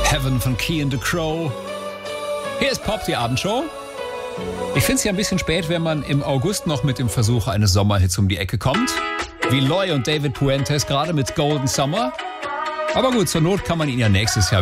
Heaven von Key and the Crow. Hier ist Pop, die Abendshow. Ich finde es ja ein bisschen spät, wenn man im August noch mit dem Versuch eines Sommerhits um die Ecke kommt. Wie Loy und David Puentes gerade mit Golden Summer. Aber gut, zur Not kann man ihn ja nächstes Jahr